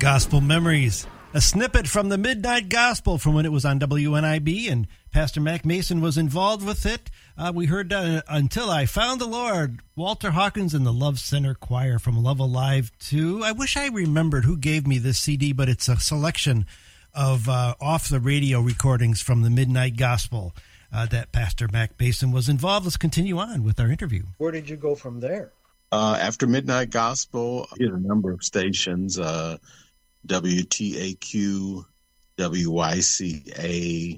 Gospel Memories, a snippet from the Midnight Gospel from when it was on WNIB, and Pastor Mac Mason was involved with it. We heard Until I Found the Lord, Walter Hawkins and the Love Center Choir from Love Alive 2. I wish I remembered who gave me this CD, but it's a selection of off-the-radio recordings from the Midnight Gospel that Pastor Mac Mason was involved. Let's continue on with our interview. Where did you go from there? After Midnight Gospel, I hit a number of stations, WTAQ, WYCA,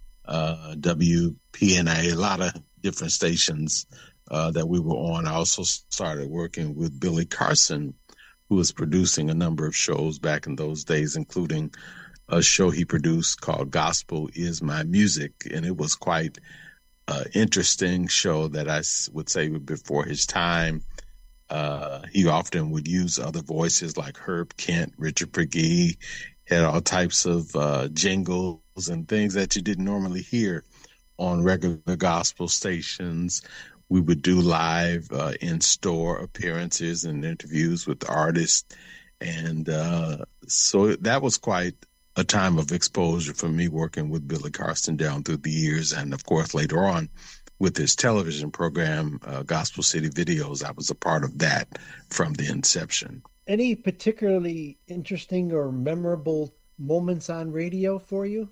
WPNA, a lot of different stations that we were on. I also started working with Billy Carson, who was producing a number of shows back in those days, including a show he produced called Gospel Is My Music. And it was quite an interesting show that I would say before his time. He often would use other voices like Herb Kent, Richard Pregee, had all types of jingles and things that you didn't normally hear on regular gospel stations. We would do live in-store appearances and interviews with artists. And so that was quite a time of exposure for me, working with Billy Carson down through the years. And, of course, later on, with his television program, Gospel City Videos, I was a part of that from the inception. Any particularly interesting or memorable moments on radio for you?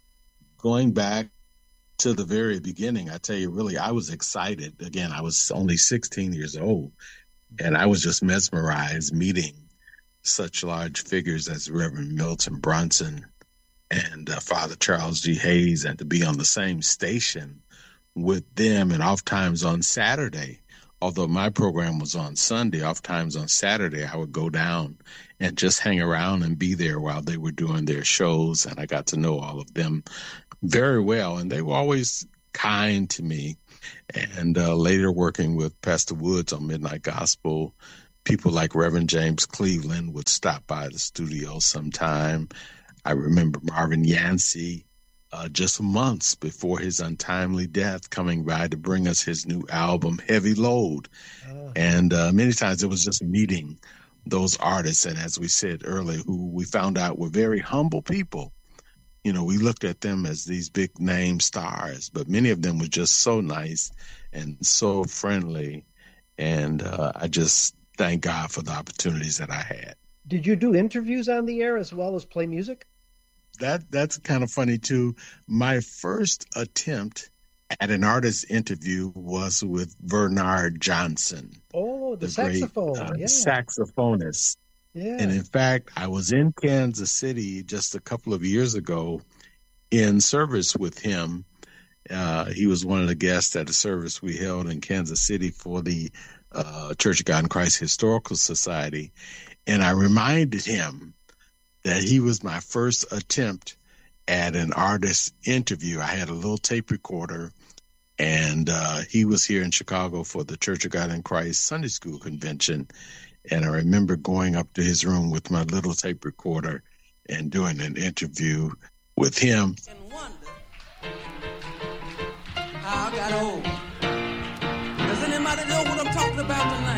Going back to the very beginning, I tell you, really, I was excited. Again, I was only 16 years old, and I was just mesmerized meeting such large figures as Reverend Milton Brunson and Father Charles G. Hayes, and to be on the same station with them, and oftentimes on Saturday. Although my program was on Sunday, oftentimes on Saturday I would go down and just hang around and be there while they were doing their shows, and I got to know all of them very well, and they were always kind to me. And later working with Pastor Woods on Midnight Gospel, people like Reverend James Cleveland would stop by the studio sometime. I remember Marvin Yancey, just months before his untimely death, coming by to bring us his new album, Heavy Load. And many times it was just meeting those artists. And as we said earlier, who we found out were very humble people. You know, we looked at them as these big name stars, but many of them were just so nice and so friendly. And I just thank God for the opportunities that I had. Did you do interviews on the air as well as play music? That's kind of funny, too. My first attempt at an artist interview was with Bernard Johnson. Oh, the saxophone. Great, saxophonist. Yeah. And in fact, I was in Kansas City just a couple of years ago in service with him. He was one of the guests at a service we held in Kansas City for the Church of God in Christ Historical Society. And I reminded him that he was my first attempt at an artist interview. I had a little tape recorder, and he was here in Chicago for the Church of God in Christ Sunday School Convention. And I remember going up to his room with my little tape recorder and doing an interview with him. And wonder how I got old. Does anybody know what I'm talking about tonight?